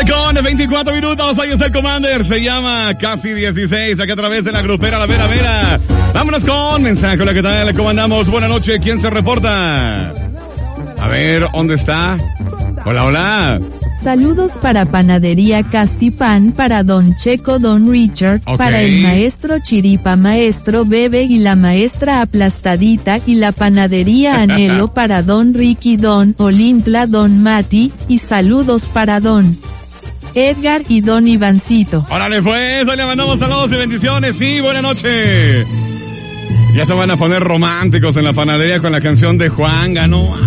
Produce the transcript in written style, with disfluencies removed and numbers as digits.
con 24 minutos, ahí está el Commander, se llama Casi 16, aquí a través de la grupera La Vera Vera. Vámonos con mensaje, hola, ¿qué tal? ¿Cómo andamos? Buenas noches, ¿quién se reporta? A ver, ¿dónde está? Hola, hola. Saludos para Panadería Castipan, para Don Checo, Don Richard, Okay. para el maestro Chiripa, maestro Bebe y la maestra Aplastadita y la Panadería Anhelo para Don Ricky, Don Olintla, Don Mati, y saludos para Don Edgar y Don Ivancito. Órale pues, hoy le mandamos saludos y bendiciones, sí, buena noche. Ya se van a poner románticos en la panadería con la canción de Juanga, ¿no?